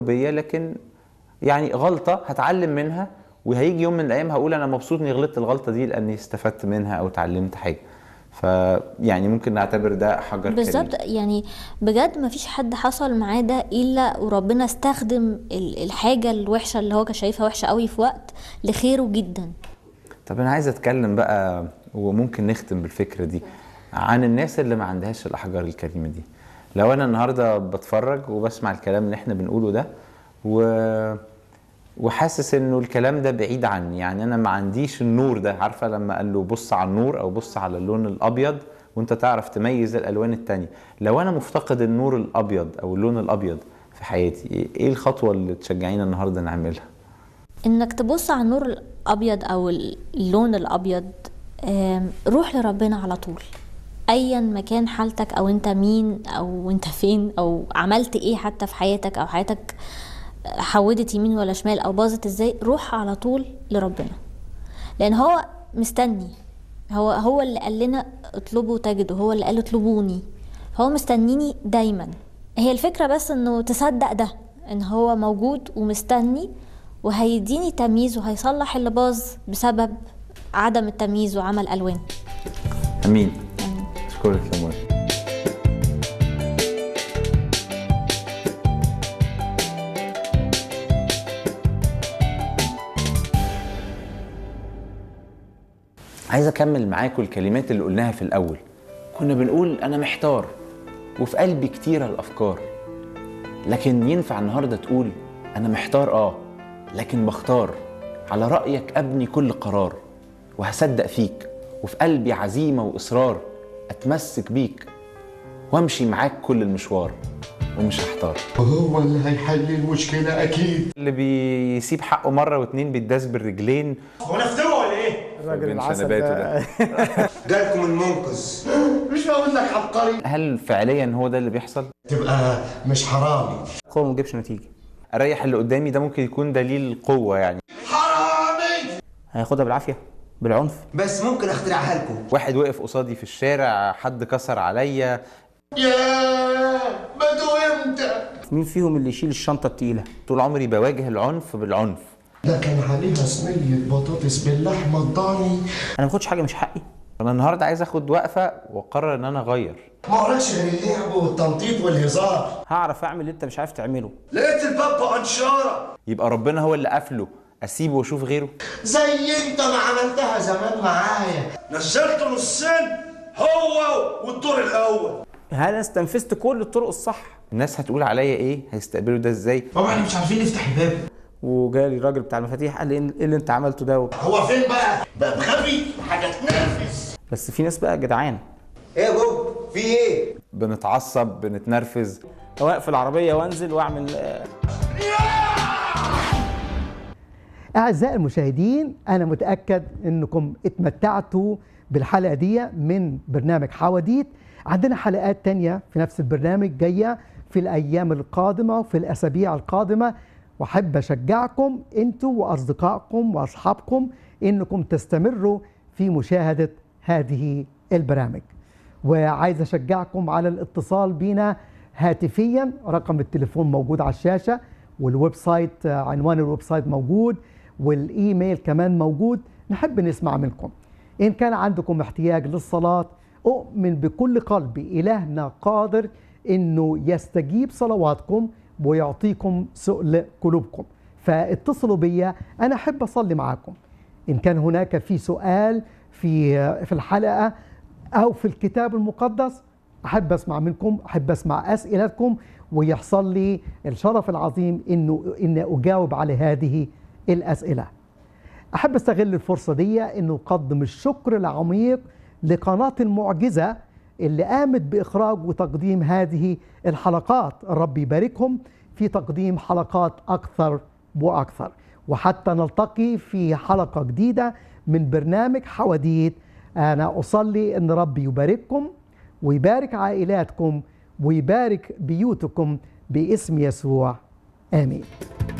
بيا، لكن يعني غلطة هتعلم منها، وهيجي يوم من الأيام هقول أنا مبسوط إني غلطت الغلطة دي لأني استفدت منها أو اتعلمت حاجة. فيعني ممكن نعتبر ده حجر كريم. بالظبط، يعني بجد ما فيش حد حصل معاه ده الا وربنا استخدم الحاجه الوحشه اللي هو كان شايفها وحشه قوي في وقت لخيره جدا. طب أنا عايز أتكلم بقى، وممكن نختم بالفكرة دي، عن الناس اللي ما عندهاش الأحجار الكريمة دي. لو أنا النهاردة بتفرج وبسمع الكلام اللي احنا بنقوله ده وحاسس انه الكلام ده بعيد عني، يعني انا ما عنديش النور ده. عارفة لما قال له بص على النور او بص على اللون الابيض وانت تعرف تميز الالوان التانية؟ لو انا مفتقد النور الابيض او اللون الابيض في حياتي، ايه الخطوة اللي تشجعينا النهاردة نعملها؟ انك تبص على النور الابيض او اللون الابيض. روح لربنا على طول، ايا مكان حالتك، او انت مين، او انت فين، او عملت ايه حتى في حياتك، او حياتك حودت يمين ولا شمال او باظت ازاي. روح على طول لربنا، لان هو مستني. هو اللي قال لنا اطلبوا تجدوا، هو اللي قال اطلبوني. هو مستنيني دايما. هي الفكرة بس انه تصدق ده، ان هو موجود ومستني، وهيديني تمييز وهيصلح اللي باظ بسبب عدم التمييز وعمل الوان. امين. اشكرك يا منى. عايز اكمل معاكم الكلمات اللي قلناها في الاول. كنا بنقول انا محتار وفي قلبي كتيرة الافكار، لكن ينفع النهاردة تقول انا محتار لكن بختار على رأيك ابني كل قرار، وهصدق فيك وفي قلبي عزيمة واصرار، اتمسك بيك وامشي معاك كل المشوار ومش هحتار. وهو اللي هيحل المشكلة أكيد. اللي بيسيب حقه مرة واتنين بيتداس بالرجلين. هو انا افتوى ولا ايه؟ الراجل العسل شنباته ده. جالكم المنقذ. مش هقول لك عبقري، هل فعليا هو ده اللي بيحصل؟ تبقى مش حرامي. هو ما جابش نتيجه، اريح اللي قدامي، ده ممكن يكون دليل قوة يعني. حرامي هياخدها بالعافيه بالعنف. بس ممكن اخترعها لكم. واحد وقف قصادي في الشارع، حد كسر عليا. يا بدو امتى؟ مين فيهم اللي يشيل الشنطه التقيله؟ طول عمري بواجه العنف بالعنف. ده كان عليها صينية بطاطس باللحمة الضاني. انا ما باخدش حاجه مش حقي. انا النهارده عايز اخد وقفه واقرر ان انا اغير. ما وراكش غير اللعب والتنطيط والهزار. هعرف اعمل اللي انت مش عارف تعمله. لقيت الباب بأنشارة. يبقى ربنا هو اللي قافله، اسيبه واشوف غيره؟ زي انت ما عملتها زمان معايا. نزلت نصين هو والدور الاول. هل انا استنفذت كل الطرق الصح؟ الناس هتقول عليا ايه؟ هيستقبلوا ده ازاي؟ طبعا احنا مش عارفين نفتح الباب. وجالي الراجل بتاع المفاتيح قال لي ايه اللي انت عملته ده هو فين بقى؟ باب غبي حاجة تنرفز. بس في ناس بقى جدعان. ايه يا جو؟ في ايه؟ بنتعصب، بنتنرفز. اوقف العربيه وانزل واعمل أعزائي المشاهدين، أنا متأكد أنكم اتمتعتوا بالحلقة دي من برنامج حواديت. عندنا حلقات تانية في نفس البرنامج جاية في الأيام القادمة وفي الأسابيع القادمة، وأحب أشجعكم أنتوا وأصدقائكم وأصحابكم أنكم تستمروا في مشاهدة هذه البرامج. وعايز أشجعكم على الاتصال بنا هاتفيا. رقم التليفون موجود على الشاشة، والويب سايت عنوان الويب سايت موجود، والإيميل كمان موجود. نحب نسمع منكم. إن كان عندكم احتياج للصلاة، أؤمن بكل قلبي إلهنا قادر إنه يستجيب صلواتكم ويعطيكم سؤل قلوبكم. فاتصلوا بيا، أنا أحب أصلي معاكم. إن كان هناك في سؤال في الحلقة أو في الكتاب المقدس، أحب أسمع منكم، أحب أسمع أسئلتكم، ويحصل لي الشرف العظيم إن أجاوب على هذه الأسئلة. أحب أستغل الفرصة دي إنه أقدم الشكر العميق لقناة المعجزة اللي قامت بإخراج وتقديم هذه الحلقات. الرب يباركهم في تقديم حلقات أكثر وأكثر، وحتى نلتقي في حلقة جديدة من برنامج حواديت. أنا أصلي إن ربي يبارككم ويبارك عائلاتكم ويبارك بيوتكم باسم يسوع، آمين.